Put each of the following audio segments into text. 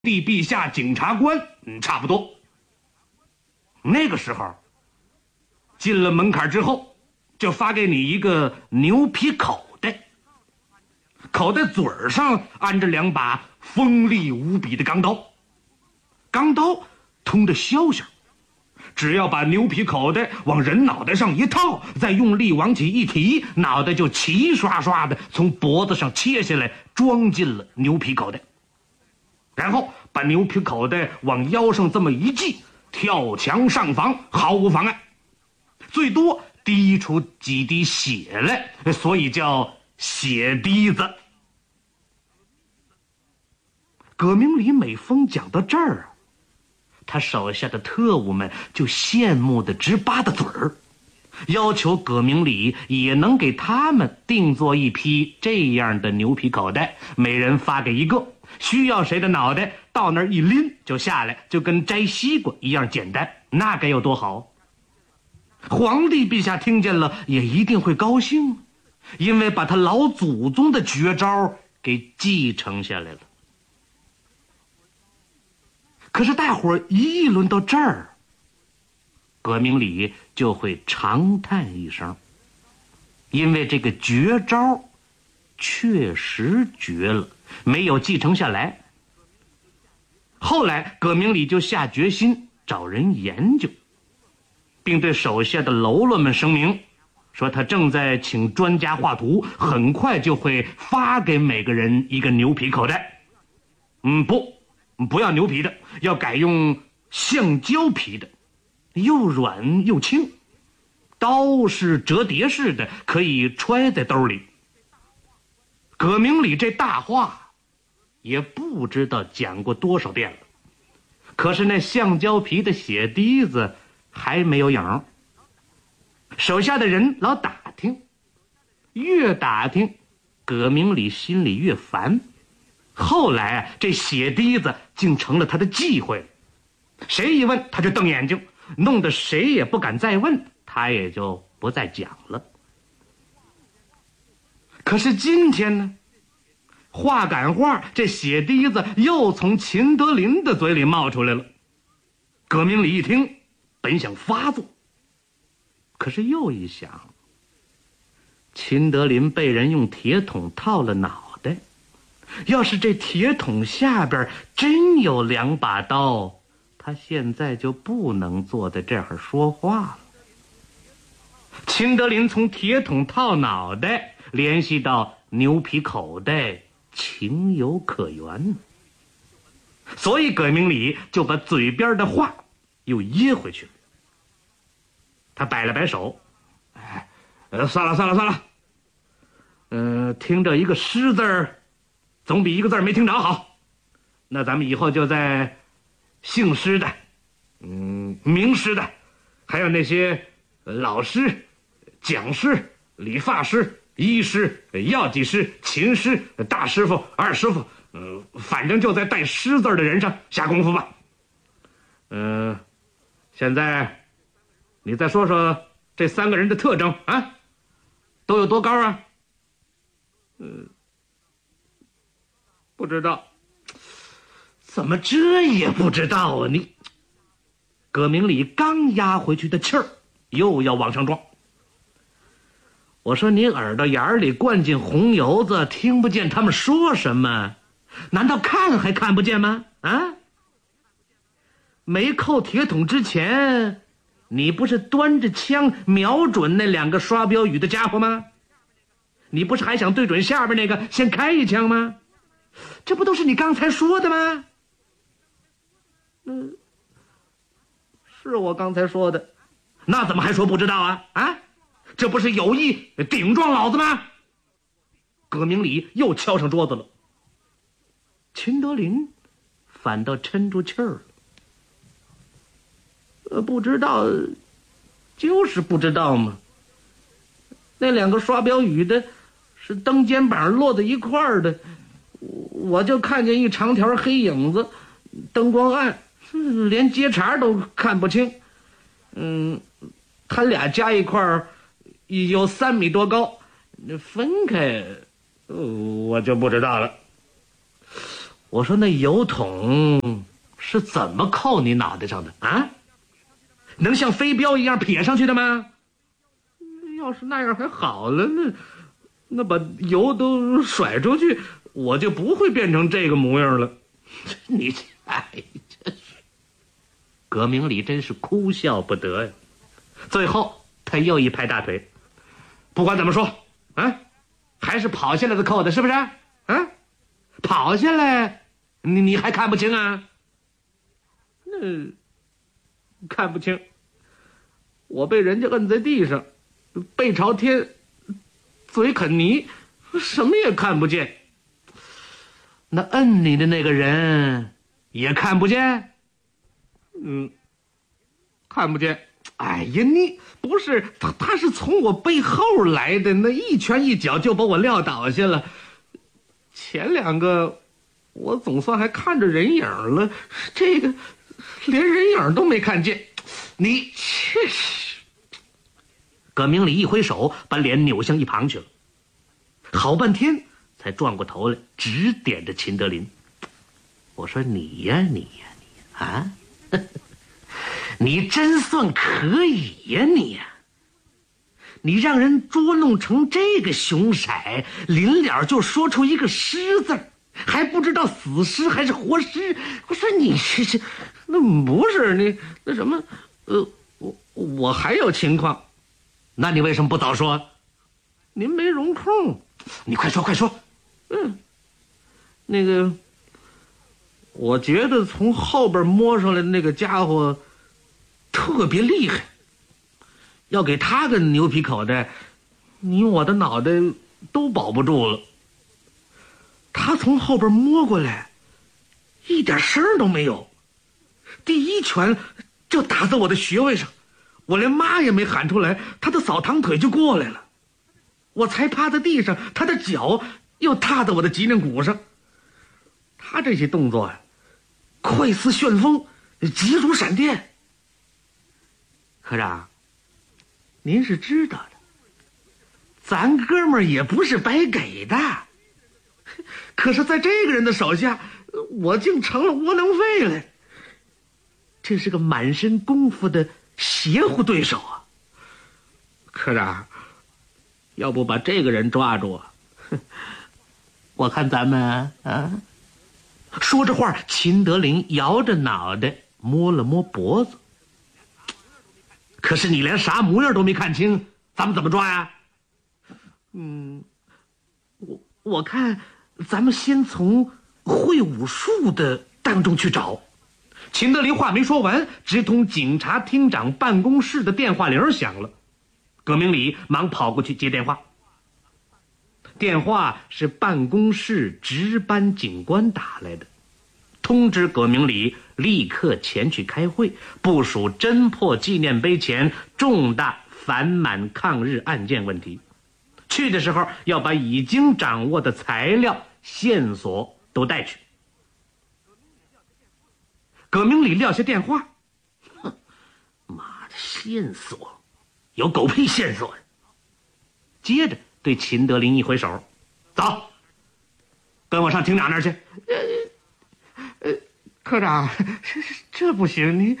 帝陛下检察官，差不多。那个时候，进了门槛之后，就发给你一个牛皮口袋，口袋嘴上安着2把锋利无比的钢刀，钢刀通着削削，只要把牛皮口袋往人脑袋上一套，再用力往起一提，脑袋就齐刷刷的从脖子上切下来，装进了牛皮口袋。然后把牛皮口袋往腰上这么一系，跳墙上房毫无妨碍，最多滴出几滴血来，所以叫血滴子。葛明礼每逢讲到这儿，他手下的特务们就羡慕的直巴的嘴儿，要求葛明礼也能给他们定做一批这样的牛皮口袋，每人发给一个，需要谁的脑袋到那儿一拎就下来，就跟摘西瓜一样简单，那该有多好。皇帝陛下听见了也一定会高兴，因为把他老祖宗的绝招给继承下来了。可是大伙儿一议论到这儿，葛明礼就会长叹一声，因为这个绝招确实绝了，没有继承下来。后来葛明礼就下决心找人研究，并对手下的喽啰们声明说他正在请专家画图，很快就会发给每个人一个牛皮口袋。不要牛皮的，要改用橡胶皮的，又软又轻，刀是折叠式的，可以揣在兜里。葛明礼这大话也不知道讲过多少遍了，可是那橡胶皮的血滴子还没有影。手下的人老打听，越打听葛明礼心里越烦。后来这血滴子竟成了他的忌讳了，谁一问他就瞪眼睛，弄得谁也不敢再问，他也就不再讲了。可是今天呢，话赶话，这血滴子又从秦德林的嘴里冒出来了。葛明礼一听，本想发作，可是又一想，秦德林被人用铁桶套了脑袋，要是这铁桶下边真有2把刀，他现在就不能坐在这儿说话了。秦德林从铁桶套脑袋联系到牛皮口袋，情有可原，所以葛明礼就把嘴边的话又噎回去了。他摆了摆手，算了，听着一个诗字儿总比一个字没听着好，那咱们以后就在姓师的名师的，还有那些老师、讲师、理发师、医师、药剂师、琴师、大师傅、二师傅，反正就在带师字的人上下功夫吧。现在你再说说这3个人的特征啊，都有多高啊？不知道。怎么这也不知道啊你？葛明礼刚压回去的气儿又要往上撞。我说你耳朵眼里灌进红油子，听不见他们说什么？难道看还看不见吗？啊？没扣铁桶之前，你不是端着枪瞄准那2个刷标语的家伙吗？你不是还想对准下边那个先开一枪吗？这不都是你刚才说的吗？是我刚才说的，那怎么还说不知道啊？啊，这不是有意顶撞老子吗？葛明礼又敲上桌子了。秦德林反倒抻住气儿了。不知道，就是不知道嘛。那2个刷标语的是蹬肩膀落在一块儿的，我就看见一长条黑影子，灯光暗，连接茬都看不清。他俩加一块儿有3米多高，分开我就不知道了。 我说那油桶是怎么扣你脑袋上的啊？能像飞镖一样撇上去的吗？要是那样还好了，那把油都甩出去，我就不会变成这个模样了。你哎，真是。葛明礼真是哭笑不得呀。最后他又一拍大腿，不管怎么说啊，还是跑下来的扣的，是不是啊？跑下来你还看不清啊？那看不清，我被人家摁在地上，背朝天，嘴啃泥，什么也看不见。那摁你的那个人也看不见？看不见。哎呀，你不是他是从我背后来的，那一拳一脚就把我撂倒下了。前两个我总算还看着人影了，这个连人影都没看见。你切！葛明礼一挥手，把脸扭向一旁去了。好半天才转过头来，指点着秦德林。我说你呀，啊，你真算可以呀，你让人捉弄成这个凶色，临了就说出一个尸字，还不知道死尸还是活尸。我说你这那不是你那什么我还有情况。那你为什么不早说？您没容空。你快说。那个我觉得从后边摸上来的那个家伙特别厉害，要给他个牛皮口袋，你我的脑袋都保不住了。他从后边摸过来，一点声都没有，第一拳就打在我的穴位上，我连妈也没喊出来，他的扫堂腿就过来了。我才趴在地上，他的脚又踏在我的脊梁骨上。他这些动作呀，快似旋风，急如闪电。科长，您是知道的，咱哥们儿也不是白给的。可是在这个人的手下，我竟成了窝囊废了。这是个满身功夫的邪乎对手啊！科长，要不把这个人抓住啊？我看咱们啊。说着话，秦德林摇着脑袋摸了摸脖子。可是你连啥模样都没看清，咱们怎么抓呀？我看咱们先从会武术的当中去找。秦德林话没说完，直通警察厅长办公室的电话铃响了。葛明礼忙跑过去接电话。电话是办公室值班警官打来的，通知葛明礼立刻前去开会，部署侦破纪念碑前重大反满抗日案件问题。去的时候要把已经掌握的材料线索都带去。葛明礼撂下电话，妈的，线索有狗屁线索呀！接着对秦德林一挥手，走，跟我上厅长那儿去。科长，这不行，你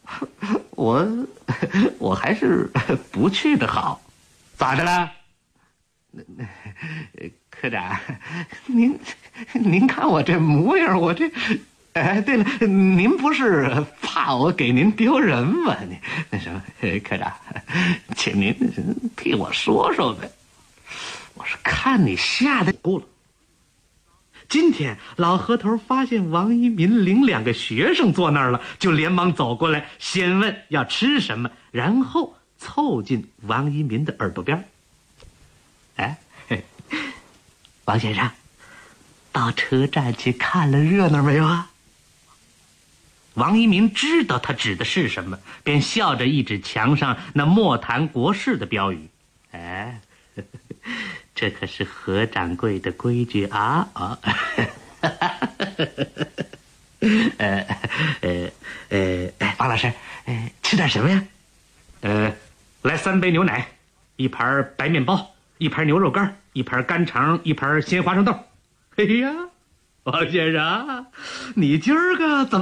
我还是不去的好。咋的了？科长，您看我这模样，我这对了，您不是怕我给您丢人吗？你那什么，科长，请您替我说说呗。我是看你吓得够了。今天老河头发现王一民领2个学生坐那儿了，就连忙走过来，先问要吃什么，然后凑近王一民的耳朵边。王先生，到车站去看了热闹没有啊？王一民知道他指的是什么，便笑着一指墙上那莫谈国事的标语。这可是何掌柜的规矩啊！王老师，吃点什么呀？来3杯牛奶，1盘白面包，1盘牛肉干，1盘干肠，1盘鲜花生豆。哎呀， 王先生，你今儿个怎么